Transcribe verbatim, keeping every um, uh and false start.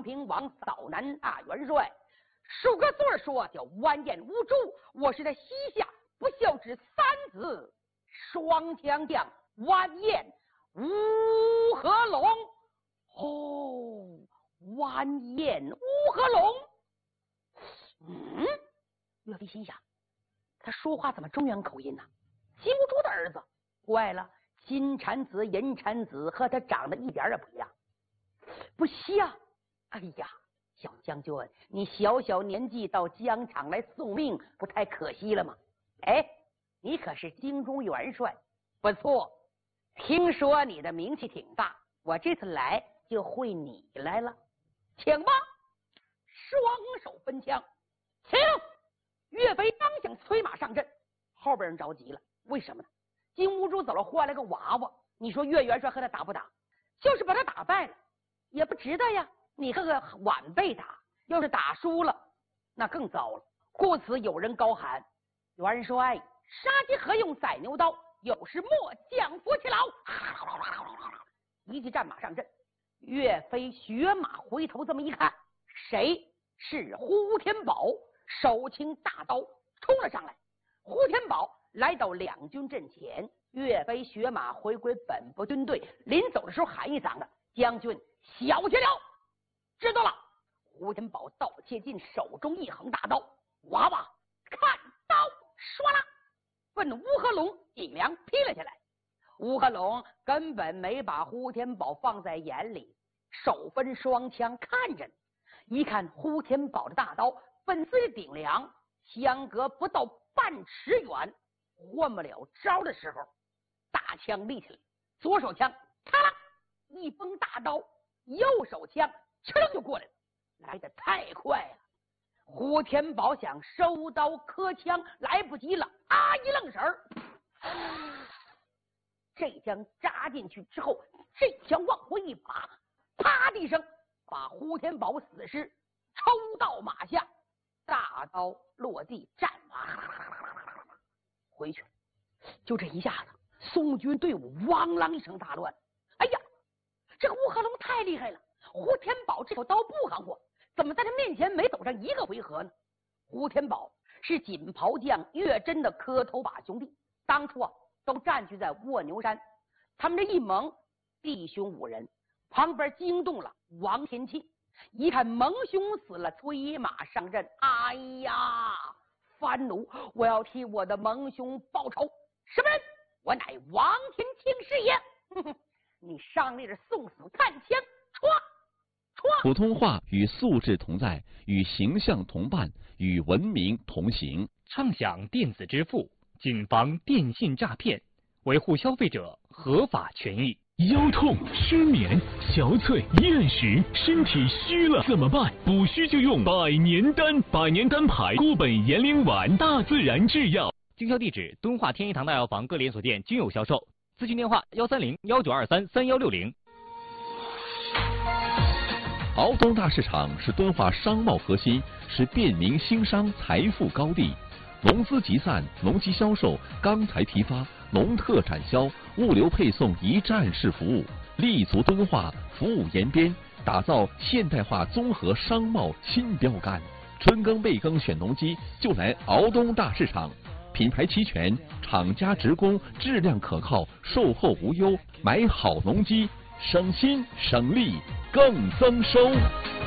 平王扫南大元帅。数个字儿说叫完颜无主，我是他膝下不孝之三子双枪将完颜乌合龙。哦，完颜乌合龙。嗯，岳飞心想，他说话怎么中原口音呢？金兀术的儿子，怪了，金蝉子、银蝉子和他长得一点也不一样，不像。哎呀，小将军，你小小年纪到疆场来送命，不太可惜了吗？哎，你可是京中元帅，不错，听说你的名气挺大，我这次来就会你来了，请吧。双手分枪，起来！岳飞刚想催马上阵，后边人着急了，为什么呢？金兀术走了，换了个娃娃，你说岳元帅和他打不打？就是把他打败了，也不值得呀。你和个晚辈打，要是打输了，那更糟了。故此有人高喊：“元帅，杀鸡何用宰牛刀？有时末将扶其劳。”一骑战马上阵，岳飞学马回头这么一看，谁？是胡天宝，手擎大刀冲了上来。胡天宝来到两军阵前，岳飞学马回归本部军队，临走的时候喊一嗓子：“将军小心了！”知道了。胡天宝道切近，手中一横大刀，娃娃看刀，唰啦，奔乌合龙脊梁劈了下来。乌合龙根本没把胡天宝放在眼里，手分双枪看着，一看胡天宝的大刀奔自己顶梁，相隔不到半尺远，换不了招的时候，大枪立起来，左手枪咔啦一崩大刀，右手枪哧楞就过来了，来得太快了。胡天宝想收刀磕枪，来不及了，啊一愣神儿，这枪扎进去之后，这枪往回一拔，啪的一声把胡天宝死尸抽到马下，大刀落地，战回去了。就这一下子，宋军队伍汪啷一声大乱。哎呀，这个乌合龙太厉害了，胡天宝这口刀不含糊，怎么在他面前没走上一个回合呢？胡天宝是锦袍将岳真的磕头把兄弟，当初啊都占据在卧牛山，他们这一盟弟兄五人，旁边惊动了王天庆，一看盟兄死了，催马上阵。哎呀，藩奴，我要替我的盟兄报仇。什么人？我乃王天庆是也。哼哼，你上令着送死看枪，唰唰。 普通话与素质同在，与形象同伴，与文明同行。 畅享电子支付，谨防电信诈骗，维护消费者合法权益。 腰痛、失眠、憔悴、厌食，身体虚了怎么办？补虚就用百年丹，百年丹牌固本延龄丸，大自然制药。 经销地址：敦化天一堂大药房各连锁店均有销售。咨询电话：幺三零幺九二三三幺六零。 敖东大市场是敦化商贸核心，是便民兴商财富高地。农资集散、农机销售、钢材批发、农特产销、物流配送一站式服务，立足敦化，服务延边，打造现代化综合商贸新标杆。春耕备耕选农机，就来敖东大市场。品牌齐全，厂家直供，质量可靠，售后无忧，买好农机，省心省力更增收。